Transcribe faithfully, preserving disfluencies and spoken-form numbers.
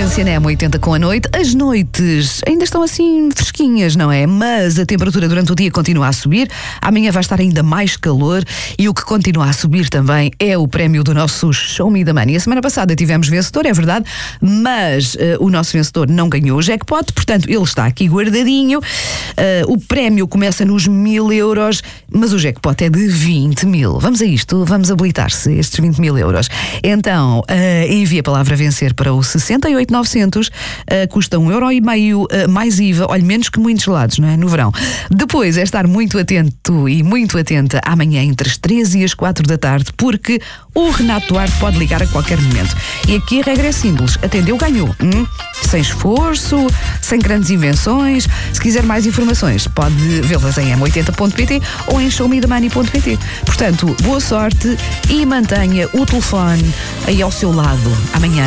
sequência na M oitenta com a noite. As noites ainda estão assim fresquinhas, não é? Mas a temperatura durante o dia continua a subir. Amanhã vai estar ainda mais calor e o que continua a subir também é o prémio do nosso Show Me the Money. A semana passada tivemos vencedor, é verdade, mas uh, o nosso vencedor não ganhou o jackpot, portanto ele está aqui guardadinho. Uh, o prémio começa nos mil euros, mas o jackpot é de vinte mil. Vamos a isto, vamos habilitar-se estes vinte mil euros. Então, uh, envia a palavra vencer para o sessenta e oito novecentos, uh, custa um euro e meio uh, mais I V A, olha, menos que muitos gelados, não é? No verão. Depois é estar muito atento e muito atenta amanhã entre as três e as quatro da tarde, porque o Renato Duarte pode ligar a qualquer momento. E aqui a regra é simples, atendeu, ganhou. Hum? Sem esforço, sem grandes invenções. Se quiser mais informações, pode vê-las em m oitenta ponto pt ou em show me the money ponto pt. Portanto, boa sorte e mantenha o telefone aí ao seu lado amanhã